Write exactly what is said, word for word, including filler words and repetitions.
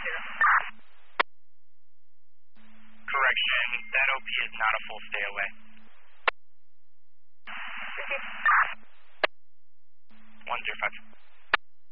Correction, that O P is not a full stay away. one zero five.